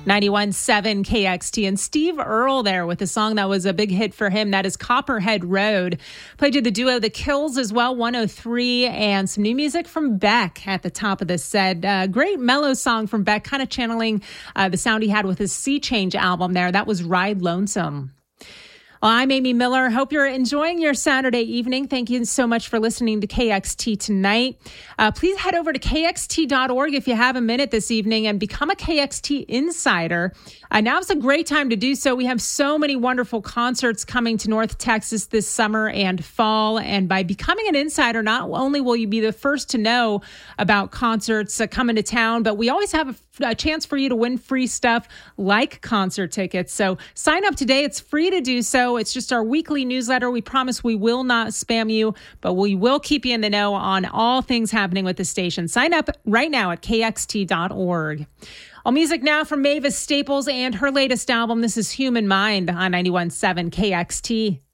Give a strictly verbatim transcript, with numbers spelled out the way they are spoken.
ninety-one point seven K X T, and Steve Earle there with a song that was a big hit for him. That is Copperhead Road. Played to the duo The Kills as well, one oh three, and some new music from Beck at the top of this set. Uh, great mellow song from Beck, kind of channeling uh, the sound he had with his Sea Change album there. That was Ride Lonesome. Well, I'm Amy Miller. Hope you're enjoying your Saturday evening. Thank you so much for listening to K X T tonight. Uh, please head over to K X T dot org if you have a minute this evening and become a K X T insider. Uh, now's a great time to do so. We have so many wonderful concerts coming to North Texas this summer and fall. And by becoming an insider, not only will you be the first to know about concerts uh, coming to town, but we always have a, a chance for you to win free stuff like concert tickets. So sign up today. It's free to do so. It's just our weekly newsletter. We promise we will not spam you, but we will keep you in the know on all things happening with the station. Sign up right now at K X T dot org. All music now from Mavis Staples and her latest album. This is Human Mind on ninety-one point seven K X T.